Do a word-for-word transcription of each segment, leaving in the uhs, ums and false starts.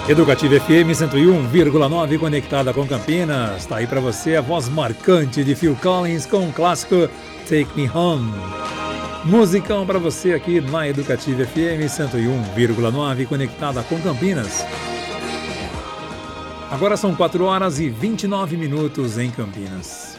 Educativa F M cento e um vírgula nove conectada com Campinas. Tá aí pra você a voz marcante de Phil Collins com o clássico Take Me Home. Musicão pra você aqui na Educativa F M cento e um vírgula nove conectada com Campinas. Agora são quatro horas e vinte e nove minutos em Campinas.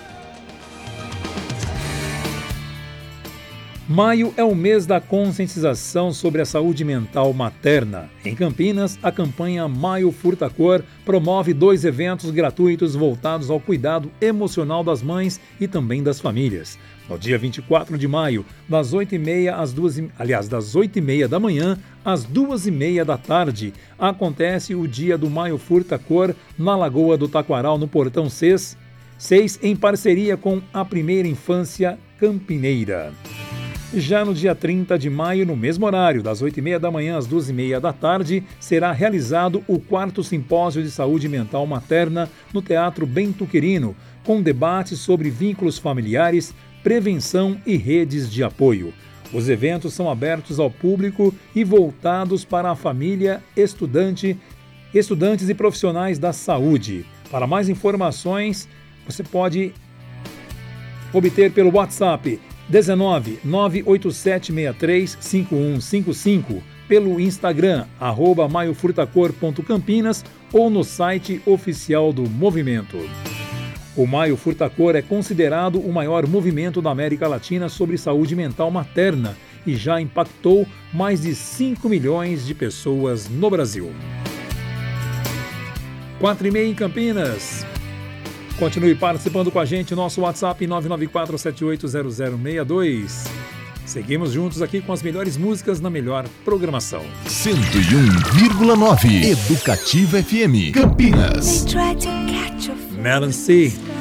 Maio é o mês da conscientização sobre a saúde mental materna. Em Campinas, a campanha Maio Furta Cor promove dois eventos gratuitos voltados ao cuidado emocional das mães e também das famílias. No dia vinte e quatro de maio, das oito e meia às duas, aliás, das oito e meia da manhã às duas e meia da tarde, acontece o dia do Maio Furta Cor na Lagoa do Taquaral, no Portão seis, em parceria com a Primeira Infância Campineira. Já no dia trinta de maio, no mesmo horário, das oito e meia da manhã às duas e meia da tarde, será realizado o quarto Simpósio de Saúde Mental Materna no Teatro Bento Quirino, com debates sobre vínculos familiares, prevenção e redes de apoio. Os eventos são abertos ao público e voltados para a família, estudante, estudantes e profissionais da saúde. Para mais informações, você pode obter pelo WhatsApp dezenove, nove oito sete seis três, cinco um cinco cinco, pelo Instagram, arroba maiofurtacor.campinas ou no site oficial do movimento. O Maio Furta Cor é considerado o maior movimento da América Latina sobre saúde mental materna e já impactou mais de cinco milhões de pessoas no Brasil. quatro e meia em Campinas. Continue participando com a gente, nosso WhatsApp nove nove quatro sete oito zero zero seis dois. Seguimos juntos aqui com as melhores músicas na melhor programação. cento e um vírgula nove Educativa F M Campinas. Melon C.